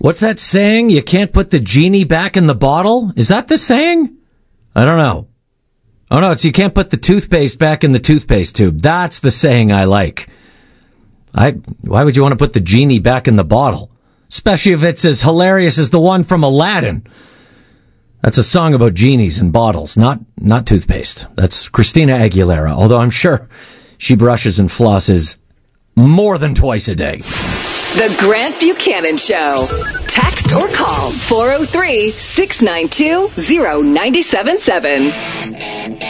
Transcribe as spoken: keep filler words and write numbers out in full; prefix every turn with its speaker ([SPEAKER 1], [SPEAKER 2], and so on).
[SPEAKER 1] What's that saying? You can't put the genie back in the bottle? Is that the saying? I don't know. Oh, no, it's you can't put the toothpaste back in the toothpaste tube. That's the saying I like. I. Why would you want to put the genie back in the bottle? Especially if it's as hilarious as the one from Aladdin. That's a song about genies and bottles, not not toothpaste. That's Christina Aguilera, although I'm sure she brushes and flosses more than twice a day.
[SPEAKER 2] The Grant Buchanan Show. Text or call four oh three, six nine two, oh nine seven seven.